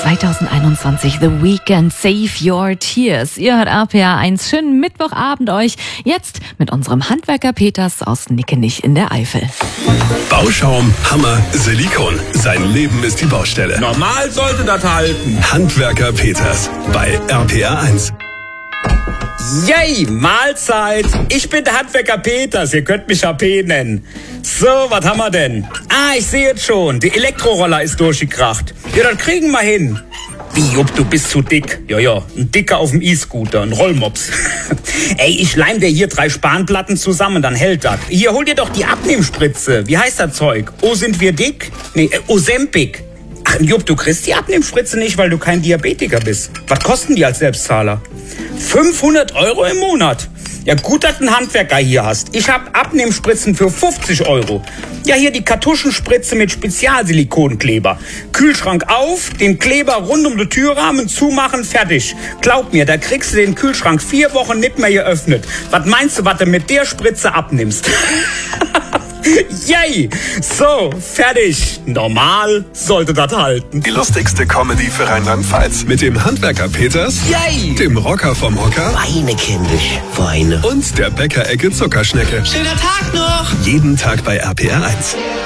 2021, The Weekend, Save Your Tears. Ihr hört RPA 1, schönen Mittwochabend euch. Jetzt mit unserem Handwerker Peters aus Nickenich in der Eifel. Bauschaum, Hammer, Silikon. Sein Leben ist die Baustelle. Normal sollte das halten. Handwerker Peters bei RPA 1. Yay, Mahlzeit. Ich bin der Handwerker Peters, ihr könnt mich AP nennen. So, was haben wir denn? Ich sehe es schon, die Elektroroller ist durchgekracht. Ja, dann kriegen wir hin. Wie, Jupp, du bist zu dick. Ja, ein Dicker auf dem E-Scooter, ein Rollmops. Ey, ich leim dir hier 3 Spanplatten zusammen, dann hält das. Hier, hol dir doch die Abnehmspritze. Wie heißt das Zeug? Oh, sind wir dick? Nee, Ozempic. Ach, Jupp, du kriegst die Abnehmspritze nicht, weil du kein Diabetiker bist. Was kosten die als Selbstzahler? 500 € im Monat. Ja, gut, dass du einen Handwerker hier hast. Ich hab Abnehmspritzen für 50 €. Ja, hier die Kartuschenspritze mit Spezialsilikonkleber. Kühlschrank auf, den Kleber rund um den Türrahmen zumachen, fertig. Glaub mir, da kriegst du den Kühlschrank 4 Wochen nicht mehr geöffnet. Was meinst du, was du mit der Spritze abnimmst? Yay! So, fertig. Normal sollte das halten. Die lustigste Comedy für Rheinland-Pfalz mit dem Handwerker Peters, Yay! dem Rocker vom Hocker Weine, kindisch, Weine. und der Bäckerecke Zuckerschnecke. Schöner Tag noch! Jeden Tag bei RPA 1.